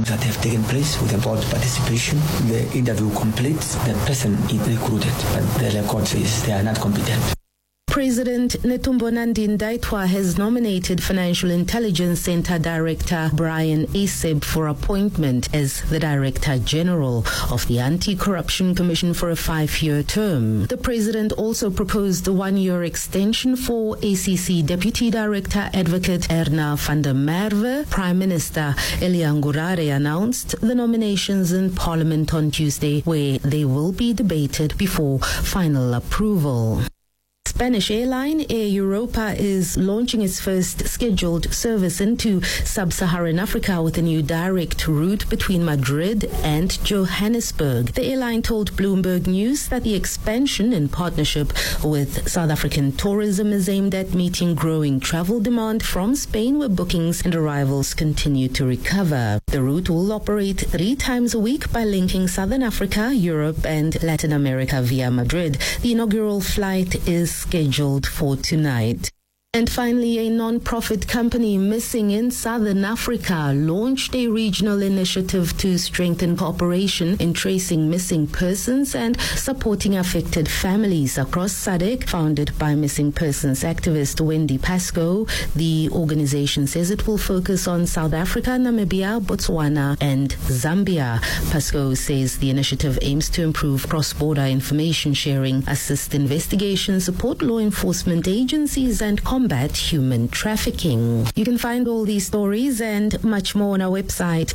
that have taken place with the board participation. The interview completes, the person is recruited, but the record says they are not competent. President Netumbo Nandi-Ndaitwah has nominated Financial Intelligence Center Director Brian Aseb for appointment as the Director General of the Anti-Corruption Commission for a 5-year term. The President also proposed a 1-year extension for ACC Deputy Director Advocate Erna van der Merwe. Prime Minister Elia Ngurare announced the nominations in Parliament on Tuesday, where they will be debated before final approval. Spanish airline Air Europa is launching its first scheduled service into sub-Saharan Africa with a new direct route between Madrid and Johannesburg. The airline told Bloomberg News that the expansion in partnership with South African tourism is aimed at meeting growing travel demand from Spain, where bookings and arrivals continue to recover. The route will operate 3 times a week by linking Southern Africa, Europe and Latin America via Madrid. The inaugural flight is scheduled for tonight. And finally, a non-profit company missing in Southern Africa launched a regional initiative to strengthen cooperation in tracing missing persons and supporting affected families across SADC. Founded by missing persons activist Wendy Pascoe, the organization says it will focus on South Africa, Namibia, Botswana, and Zambia. Pascoe says the initiative aims to improve cross-border information sharing, assist investigations, support law enforcement agencies, and combat human trafficking. You can find all these stories and much more on our website,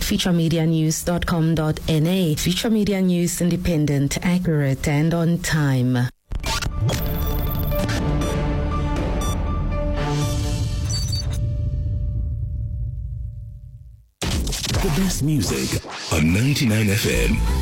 futuremedianews.com.na. Future Media News, independent, accurate, and on time. The best music on 99 FM.